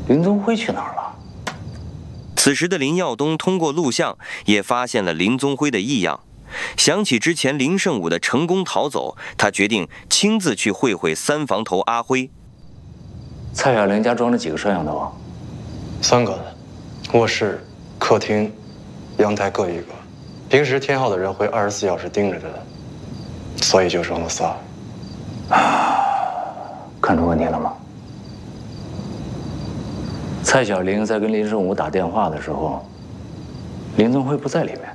林宗辉去哪儿了？ 此时的林耀东通过录像也发现了林宗辉的异样。想起之前林胜武的成功逃走，他决定亲自去会会三房头阿辉。 蔡小玲家装了几个摄像头 ？3个，卧室、客厅、阳台各1个。平时天浩的人会24小时盯着的，所以就装了仨。 看出问题了吗？蔡小玲在跟林胜武打电话的时候，林宗辉不在里面。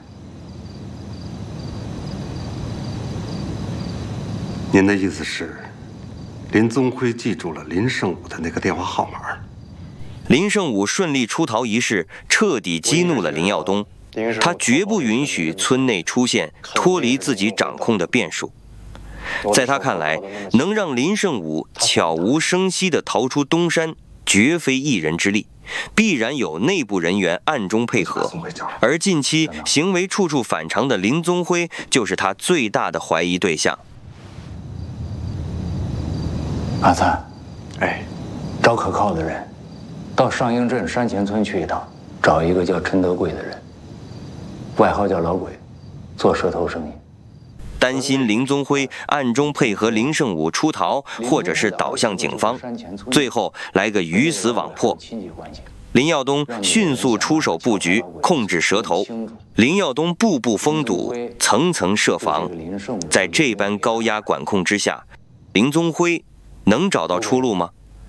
您的意思是，林宗辉记住了林胜武的那个电话号码？ 林胜武顺利出逃一事彻底激怒了林耀东，他绝不允许村内出现脱离自己掌控的变数。在他看来，能让林胜武悄无声息地逃出东山，绝非一人之力，必然有内部人员暗中配合。而近期行为处处反常的林宗辉，就是他最大的怀疑对象。 阿灿，找可靠的人，到上英镇山前村去一趟，找一个叫陈德贵的人，外号叫老鬼，做蛇头生意。 担心林宗辉暗中配合林胜武出逃，或者是倒向警方，最后来个鱼死网破。林耀东迅速出手布局，控制蛇头。林耀东步步封堵，层层设防。在这般高压管控之下，林宗辉能找到出路吗？